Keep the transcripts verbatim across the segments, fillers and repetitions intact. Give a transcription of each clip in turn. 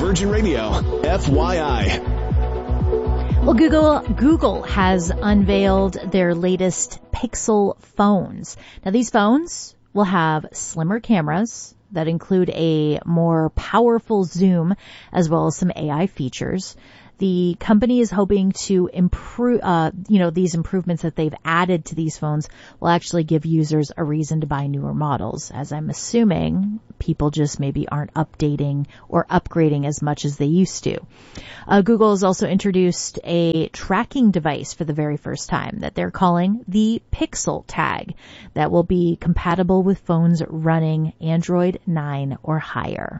Virgin Radio, F Y I. Well, Google Google has unveiled their latest Pixel phones. Now, these phones will have slimmer cameras that include a more powerful zoom as well as some A I features. The company is hoping to improve, uh, you know, these improvements that they've added to these phones will actually give users a reason to buy newer models, as I'm assuming people just maybe aren't updating or upgrading as much as they used to. Uh, Google has also introduced a tracking device for the very first time that they're calling the Pixel Tag that will be compatible with phones running Android nine or higher.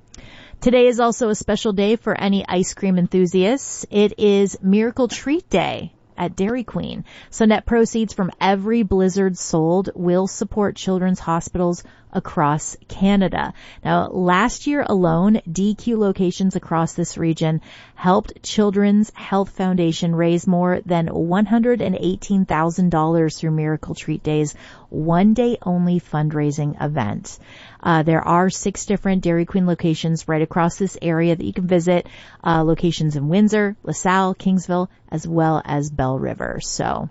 Today is also a special day for any ice cream enthusiasts. It is Miracle Treat Day at Dairy Queen. So net proceeds from every Blizzard sold will support children's hospitals across Canada. Now, last year alone, D Q locations across this region helped Children's Health Foundation raise more than one hundred eighteen thousand dollars through Miracle Treat Day's one-day-only fundraising event. Uh, there are six different Dairy Queen locations right across this area that you can visit, uh, locations in Windsor, LaSalle, Kingsville, as well as Belle River. So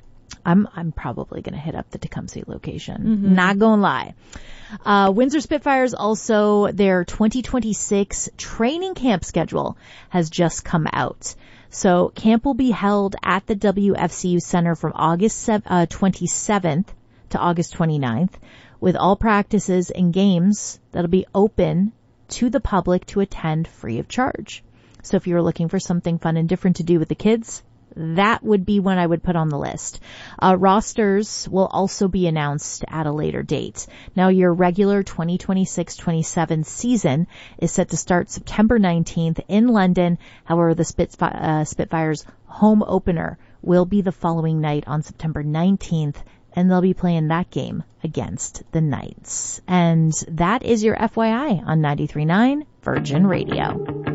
I'm I'm probably going to hit up the Tecumseh location. Mm-hmm. Not going to lie. Uh, Windsor Spitfires also, their twenty twenty-six training camp schedule has just come out. So camp will be held at the W F C U Center from August twenty-seventh to August twenty-ninth, with all practices and games that'll be open to the public to attend free of charge. So if you're looking for something fun and different to do with the kids, that would be one I would put on the list. Uh, rosters will also be announced at a later date. Now, your regular twenty twenty-six twenty-seven season is set to start September nineteenth in London. However, the Spitfi- uh, Spitfires home opener will be the following night on September nineteenth, and they'll be playing that game against the Knights. And that is your F Y I on ninety-three point nine Virgin Radio.